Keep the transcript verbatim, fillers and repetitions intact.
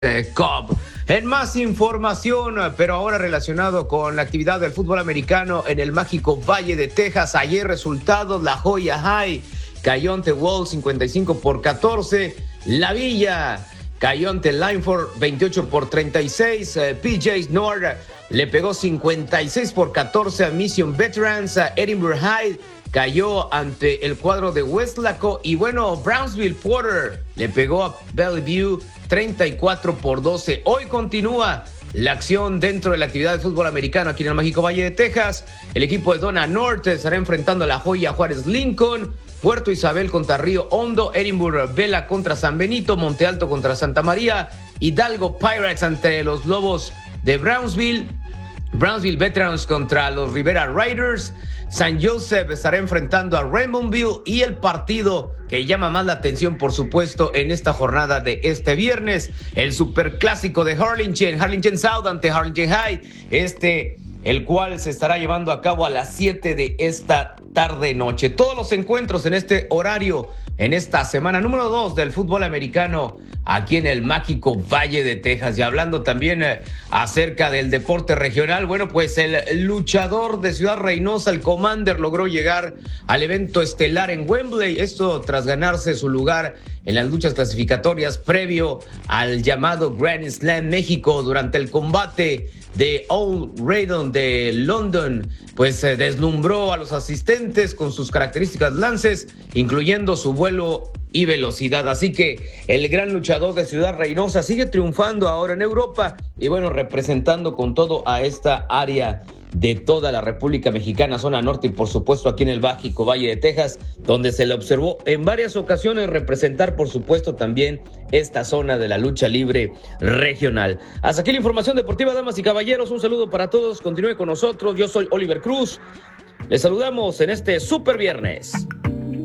Eh, Cup. En más información, pero ahora relacionado con la actividad del fútbol americano en el mágico Valle de Texas. Ayer resultados: La Joya High cayó ante Wall cincuenta y cinco por catorce. La Villa cayó ante Lineford veintiocho por treinta y seis. Eh, P J's North le pegó cincuenta y seis por catorce a Mission Veterans. Eh, Edinburgh High cayó ante el cuadro de Westlaco. Y bueno, Brownsville Porter le pegó a Bellevue treinta y cuatro por doce. Hoy continúa la acción dentro de la actividad de fútbol americano aquí en el mágico Valle de Texas. El equipo de Donna North estará enfrentando a La Joya Juárez Lincoln, Puerto Isabel contra Río Hondo, Edinburgh Vela contra San Benito, Monte Alto contra Santa María, Hidalgo Pirates ante los Lobos de Brownsville, Brownsville Veterans contra los Rivera Riders, San Joseph estará enfrentando a Raymondville, y el partido que llama más la atención, por supuesto, en esta jornada de este viernes, el superclásico de Harlingen, Harlingen South ante Harlingen High, este, el cual se estará llevando a cabo a las siete de esta tarde noche. Todos los encuentros en este horario, en esta semana número dos del fútbol americano aquí en el mágico Valle de Texas. Y hablando también eh, acerca del deporte regional, bueno, pues el luchador de Ciudad Reynosa, el Commander, logró llegar al evento estelar en Wembley, esto tras ganarse su lugar en las luchas clasificatorias previo al llamado Grand Slam México. Durante el combate de Old Raydon de London, pues eh, deslumbró a los asistentes con sus características lances, incluyendo su vuelo y velocidad. Así que el gran luchador de Ciudad Reynosa sigue triunfando ahora en Europa y bueno, representando con todo a esta área de toda la República Mexicana, zona norte, y por supuesto aquí en el mágico Valle de Texas, donde se le observó en varias ocasiones representar, por supuesto, también esta zona de la lucha libre regional. Hasta aquí la información deportiva, damas y caballeros. Un saludo para todos. Continúe con nosotros. Yo soy Oliver Cruz. Les saludamos en este super viernes.